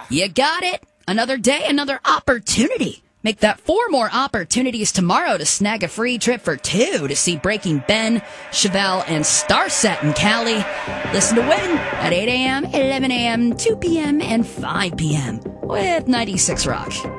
You got it. Another day, another opportunity. Make that 4 more opportunities tomorrow to snag a free trip for 2 to see Breaking Ben, Chevelle, and Starset in Cali. Listen to Win at 8 a.m., 11 a.m., 2 p.m., and 5 p.m. with 96 Rock.